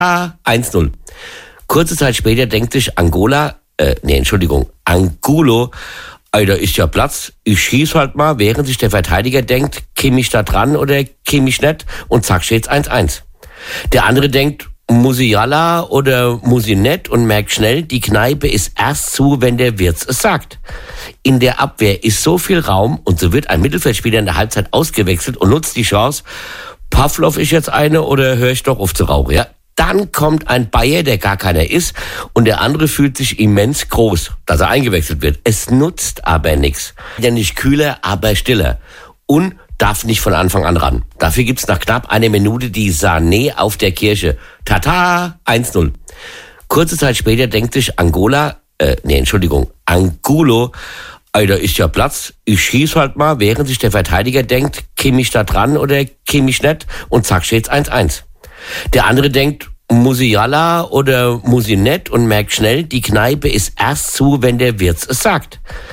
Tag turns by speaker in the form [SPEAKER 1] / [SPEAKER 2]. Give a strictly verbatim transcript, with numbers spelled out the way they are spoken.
[SPEAKER 1] Ah, eins null. Kurze Zeit später denkt sich Angola, äh, nee, Entschuldigung, Angulo, ey, da ist ja Platz, ich schieß halt mal, während sich der Verteidiger denkt, käm ich da dran oder käm ich nicht, und zack, steht's eins eins. Der andere denkt, muss ich jalla oder muss ich nicht, und merkt schnell, die Kneipe ist erst zu, wenn der Wirt es sagt. In der Abwehr ist so viel Raum, und so wird ein Mittelfeldspieler in der Halbzeit ausgewechselt und nutzt die Chance, Pavlov ist jetzt eine oder höre ich doch auf zu rauchen, ja? Dann kommt ein Bayer, der gar keiner ist, und der andere fühlt sich immens groß, dass er eingewechselt wird. Es nutzt aber nichts. Der nicht kühler, aber stiller. Und darf nicht von Anfang an ran. Dafür gibt's nach knapp einer Minute die Sané auf der Kirche. Tata, eins null. Kurze Zeit später denkt sich Angola, äh, nee, Entschuldigung, Angulo, ey, da ist ja Platz, ich schieß halt mal, während sich der Verteidiger denkt, käm ich da dran oder käm ich nicht, und zack, steht's eins eins. Der andere denkt, muss ich jalla oder muss ich nicht, und merkt schnell, die Kneipe ist erst zu, wenn der Wirt es sagt.